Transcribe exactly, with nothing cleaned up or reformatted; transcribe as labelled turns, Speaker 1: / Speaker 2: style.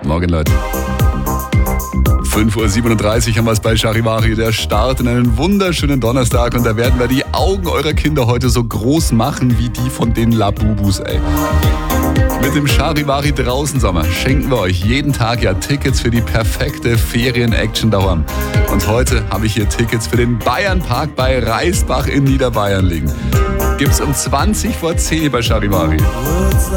Speaker 1: Morgen, Leute. fünf Uhr siebenunddreißig haben wir es bei Charivari, der Start in einen wunderschönen Donnerstag, und da werden wir die Augen eurer Kinder heute so groß machen wie die von den Labubus, ey. Mit dem Charivari draußen Sommer schenken wir euch jeden Tag ja Tickets für die perfekte Ferien-Action daheim. Und heute habe ich hier Tickets für den Bayernpark bei Reisbach in Niederbayern liegen. Gibt's um zwanzig vor zehn bei Charivari.